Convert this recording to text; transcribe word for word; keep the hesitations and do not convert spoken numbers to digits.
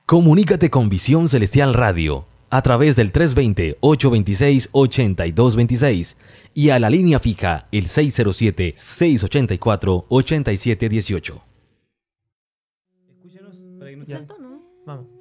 Comunícate con Visión Celestial Radio a través del tres dos cero, ocho dos seis, ocho dos dos seis y a la línea fija el seis cero siete, seis ocho cuatro, ocho siete uno ocho. Escúchanos para irnos. Ya. Vamos.